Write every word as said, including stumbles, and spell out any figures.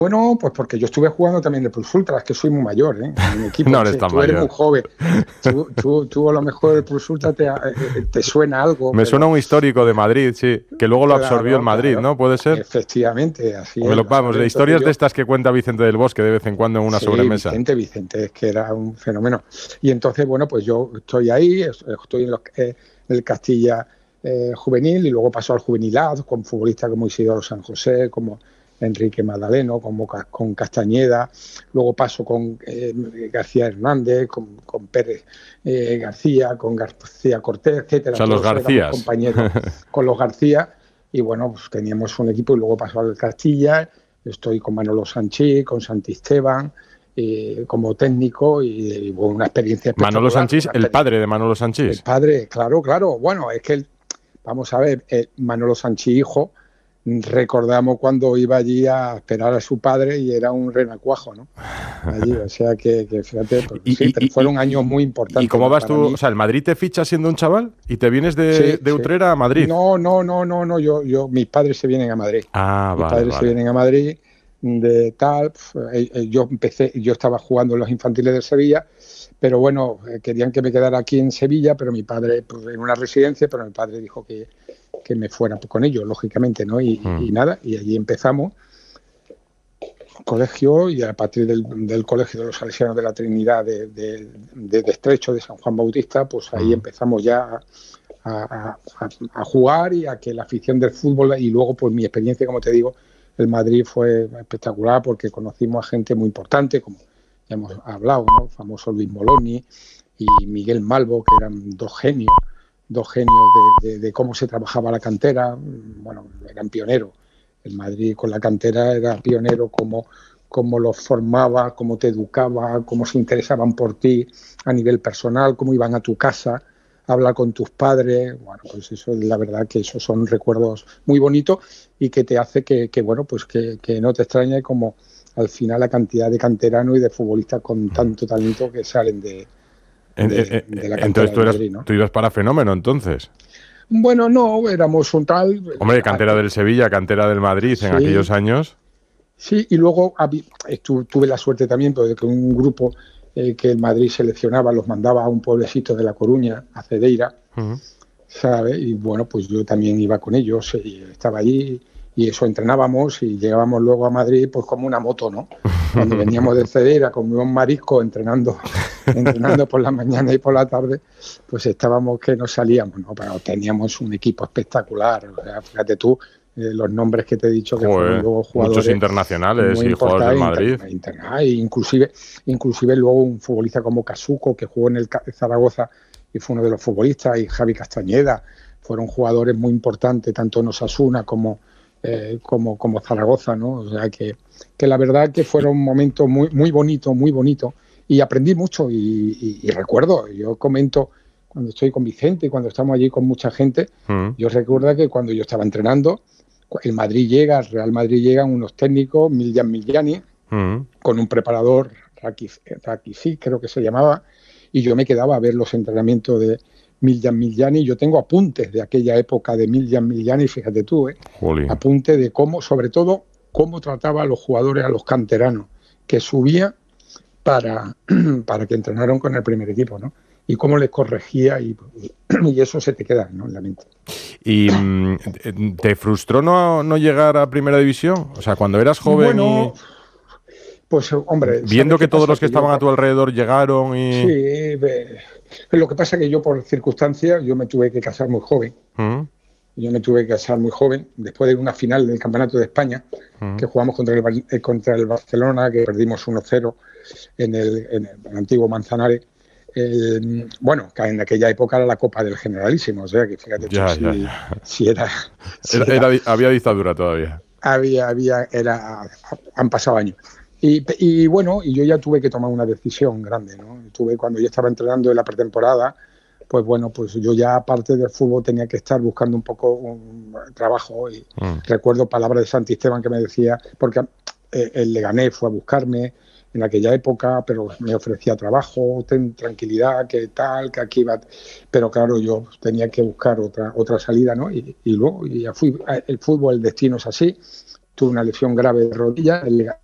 Bueno, pues porque yo estuve jugando también de Plus Ultra, es que soy muy mayor, ¿eh? En mi equipo, no eres tan tú mayor. eres muy joven. Tú, tú, tú a lo mejor el Plus Ultra te, te suena algo. Me pero suena un histórico de Madrid, sí, que luego lo absorbió el Claro, Madrid, claro. ¿no? ¿Puede ser? Efectivamente, así Me es, lo, lo vamos, sabes. de Entonces historias de yo, estas que cuenta Vicente del Bosque de vez en cuando en una sí, sobremesa. Vicente, Vicente, es que era un fenómeno. Y entonces, bueno, pues yo estoy ahí, estoy en, los, eh, en el Castilla eh, juvenil y luego paso al juvenil A con futbolistas como Isidoro San José, como Enrique Magdaleno, como con Castañeda, luego paso con eh, García Hernández, con, con Pérez eh, García, con García Cortés, O etcétera. sea, los Todos éramos Garcías. compañeros con los García y bueno, pues teníamos un equipo y luego paso al Castilla, estoy con Manolo Sanchís, con Santi Esteban, eh, como técnico y, y bueno, una experiencia Manolo espectacular. Sanchís, Una el experiencia. padre de Manolo El Sanchís. padre, claro, claro. Bueno, es que, el, vamos a ver, eh, Manolo Sanchís, hijo, recordamos cuando iba allí a esperar a su padre y era un renacuajo, ¿no? Allí, o sea que, que fíjate, pues, ¿Y, sí, y, pero y, fueron años muy ¿Y importantes cómo vas para tú? mí. O sea, el Madrid te ficha siendo un chaval y te vienes de, Sí, de sí. Utrera a Madrid. No, no, no, no, no, yo, yo, mis padres se vienen a Madrid. Ah, Mis vale, padres se vale. vienen a Madrid de tal, yo empecé, yo estaba jugando en los infantiles de Sevilla, pero bueno, querían que me quedara aquí en Sevilla, pero mi padre, pues, en una residencia, pero mi padre dijo que, que me fuera con ellos, lógicamente, ¿no? Y, Hmm. y nada, y allí empezamos colegio y a partir del, del colegio de los Salesianos de la Trinidad de, de, de, de Estrecho, de San Juan Bautista, pues ahí hmm. empezamos ya a, a, a, a jugar y a que la afición del fútbol y luego pues mi experiencia, como te digo, el Madrid fue espectacular porque conocimos a gente muy importante, como ya hemos hablado, ¿no? El famoso Luis Moloni y Miguel Malvo, que eran dos genios, dos genios de, de, de cómo se trabajaba la cantera, bueno, eran pioneros. El Madrid con la cantera era pionero, como cómo los formaba, cómo te educaba, cómo se interesaban por ti a nivel personal, cómo iban a tu casa a hablar con tus padres. Bueno, pues eso, la verdad que esos son recuerdos muy bonitos y que te hace que, que bueno, pues que, que no te extrañe como al final la cantidad de canteranos y de futbolistas con tanto talento que salen de, de, de la cantera entonces tú, del eras, Madrid, ¿no? tú ibas para Fenómeno, entonces. Bueno, no, éramos un tal... Hombre, cantera del Sevilla, cantera del Madrid en sí, aquellos años. Sí, y luego tu, tuve la suerte también de que un grupo eh, que el Madrid seleccionaba los mandaba a un pueblecito de La Coruña, a Cedeira, uh-huh. ¿sabes? Y bueno, pues yo también iba con ellos y estaba allí y eso entrenábamos y llegábamos luego a Madrid pues como una moto, ¿no? Cuando veníamos de Cedeira con un marisco entrenando, entrenando por la mañana y por la tarde, pues estábamos que no salíamos, ¿no? Pero teníamos un equipo espectacular, o sea, fíjate tú, Eh, los nombres que te he dicho que Joder, fueron luego jugadores muchos internacionales muy y jugadores del Madrid. Inter, inter, inter, inclusive, inclusive luego un futbolista como Casuco que jugó en el Zaragoza y fue uno de los futbolistas, y Javi Castañeda, fueron jugadores muy importantes tanto en Osasuna como, eh, como, como Zaragoza, ¿no? O sea que, que la verdad que fueron momentos muy, muy bonitos, muy bonitos, y aprendí mucho y, y, y recuerdo, yo comento cuando estoy con Vicente, cuando estamos allí con mucha gente, mm. yo recuerdo que cuando yo estaba entrenando, el Madrid llega, el Real Madrid llegan unos técnicos, Miljan Miljani, mm. con un preparador, Rakitic, creo que se llamaba, y yo me quedaba a ver los entrenamientos de Miljan Miljani. Yo tengo apuntes de aquella época de Miljan Miljani, fíjate tú, ¿eh? apuntes de cómo, sobre todo, cómo trataba a los jugadores, a los canteranos, que subía para, para que entrenaran con el primer equipo, ¿no? Y cómo les corregía y, y eso se te queda, ¿no?, en la mente. ¿Y te frustró no, no llegar a Primera División? O sea, cuando eras joven bueno, y... Pues, hombre... Viendo que todos los que, que estaban yo, a tu alrededor llegaron y... Sí, eh, lo que pasa es que yo por circunstancias, yo me tuve que casar muy joven. ¿Mm? Yo me tuve que casar muy joven, después de una final del Campeonato de España, ¿Mm? que jugamos contra el, contra el Barcelona, que perdimos uno cero en el, en el antiguo Manzanares. Eh, bueno, que en aquella época era la Copa del Generalísimo, o sea que fíjate tú, ya, si, ya, ya. si era... Si era, era, era había dictadura todavía. Había, había, era, han pasado años. Y, y bueno, y yo ya tuve que tomar una decisión grande, ¿no? Tuve, cuando yo estaba entrenando en la pretemporada, pues bueno, pues yo ya aparte del fútbol tenía que estar buscando un poco un trabajo y mm. recuerdo palabras de Santi Esteban que me decía, porque eh, el Leganés fue a buscarme en aquella época, pero me ofrecía trabajo, ten tranquilidad, que tal, que aquí va, pero claro, yo tenía que buscar otra otra salida, ¿no? Y, y luego y ya fui, el fútbol, el destino es así. Tuve una lesión grave de rodilla, el,